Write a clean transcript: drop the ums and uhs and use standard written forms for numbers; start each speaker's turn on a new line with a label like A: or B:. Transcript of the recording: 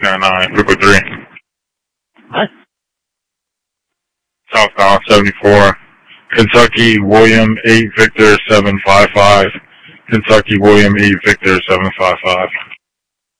A: 99, Brooklyn 3.
B: What?
A: Southbound 74. Kentucky, William 8, Victor 755. Kentucky, William 8, Victor 755.